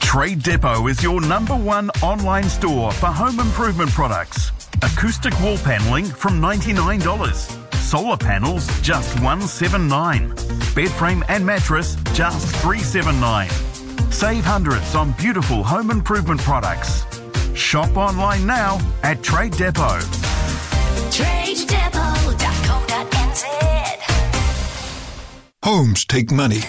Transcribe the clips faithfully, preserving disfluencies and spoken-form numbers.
Trade Depot is your number one online store for home improvement products. Acoustic wall panelling from ninety-nine dollars. Solar panels just one hundred seventy-nine dollars. Bed frame and mattress just three hundred seventy-nine dollars. Save hundreds on beautiful home improvement products. Shop online now at Trade Depot. trade depot dot co dot n z. Homes take money.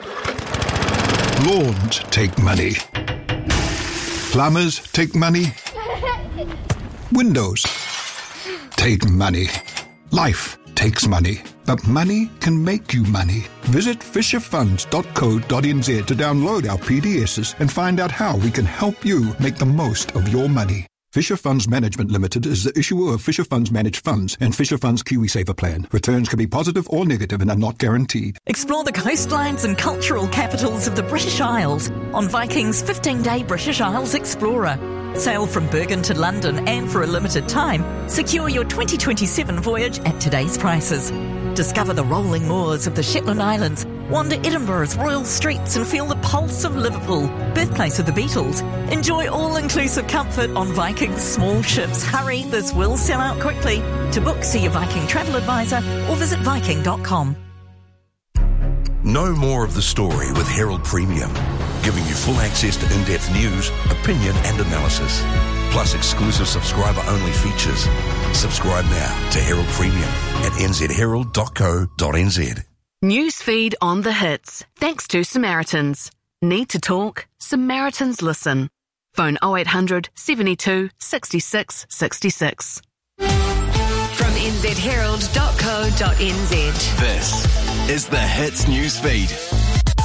Lawns take money. Plumbers take money. Windows take money. Life takes money. But money can make you money. Visit fisher funds dot co dot n z to download our P D Ss and find out how we can help you make the most of your money. Fisher Funds Management Limited is the issuer of Fisher Funds Managed Funds and Fisher Funds KiwiSaver Plan. Returns can be positive or negative and are not guaranteed. Explore the coastlines and cultural capitals of the British Isles on Viking's fifteen-day British Isles Explorer. Sail from Bergen to London and for a limited time, secure your twenty twenty-seven voyage at today's prices. Discover the rolling moors of the Shetland Islands, wander Edinburgh's royal streets and feel the pulse of Liverpool, birthplace of the Beatles. Enjoy all-inclusive comfort on Viking's small ships. Hurry, this will sell out quickly. To book, see your Viking travel advisor or visit viking dot com. Know more of the story with Herald Premium, giving you full access to in-depth news, opinion and analysis, plus exclusive subscriber-only features. Subscribe now to Herald Premium at n z herald dot co dot n z. Newsfeed on the hits, thanks to Samaritans. Need to talk? Samaritans listen. Phone oh eight hundred, seventy-two, sixty-six, sixty-six. From n z herald dot co dot n z. This is the Hits Newsfeed.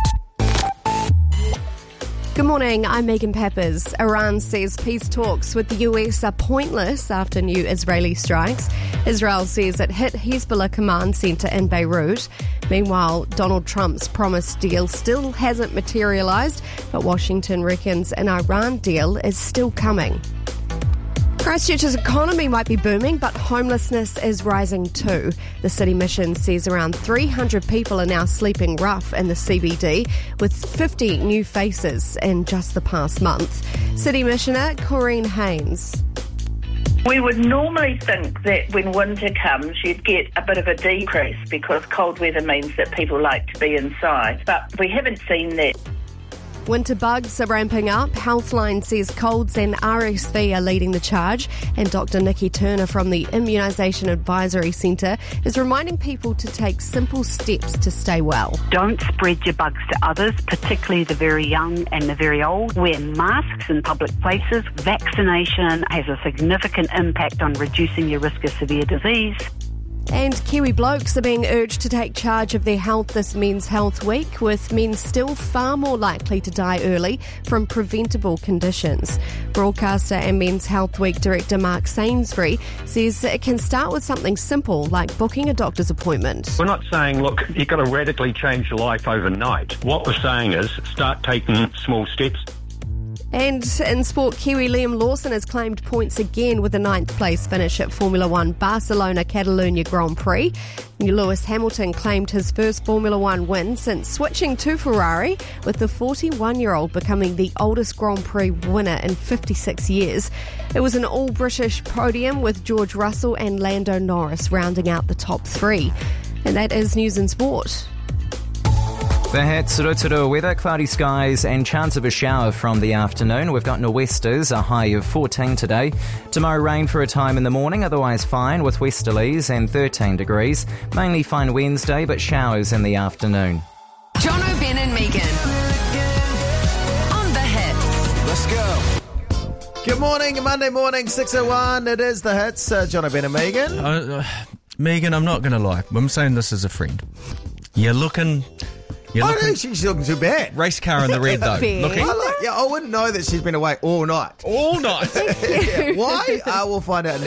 Good morning, I'm Megan Peppers. Iran says peace talks with the U S are pointless after new Israeli strikes. Israel says it hit Hezbollah command centre in Beirut. Meanwhile, Donald Trump's promised deal still hasn't materialised, but Washington reckons an Iran deal is still coming. Christchurch's economy might be booming, but homelessness is rising too. The City Mission says around three hundred people are now sleeping rough in the C B D, with fifty new faces in just the past month. City Missioner Corrine Haynes. We would normally think that when winter comes, you'd get a bit of a decrease because cold weather means that people like to be inside, but we haven't seen that. Winter bugs are ramping up. Healthline says colds and R S V are leading the charge. And Doctor Nikki Turner from the Immunisation Advisory Centre is reminding people to take simple steps to stay well. Don't spread your bugs to others, particularly the very young and the very old. Wear masks in public places. Vaccination has a significant impact on reducing your risk of severe disease. And Kiwi blokes are being urged to take charge of their health this Men's Health Week, with men still far more likely to die early from preventable conditions. Broadcaster and Men's Health Week Director Mark Sainsbury says it can start with something simple like booking a doctor's appointment. We're not saying, look, you've got to radically change your life overnight. What we're saying is start taking small steps. And in sport, Kiwi Liam Lawson has claimed points again with a ninth place finish at Formula One Barcelona Catalunya Grand Prix. Lewis Hamilton claimed his first Formula One win since switching to Ferrari, with the forty-one-year-old becoming the oldest Grand Prix winner in fifty-six years. It was an all-British podium with George Russell and Lando Norris rounding out the top three. And that is news and sport. The hits, Rotorua weather, cloudy skies and chance of a shower from the afternoon. We've got nor'westers, a high of fourteen today. Tomorrow rain for a time in the morning, otherwise fine with westerlies and thirteen degrees. Mainly fine Wednesday, but showers in the afternoon. Jono, Ben and Megan. On the hits. Let's go. Good morning, Monday morning, six oh one. It is the hits. Uh, Jono, Ben and Megan. Uh, uh, Megan, I'm not going to lie. I'm saying this as a friend. You're looking... You're I looking, don't think she's looking too bad. Race car in the red, though. Looking. I like, yeah, I wouldn't know that she's been away all night. All night? Yeah. Why? Uh, we'll find out next.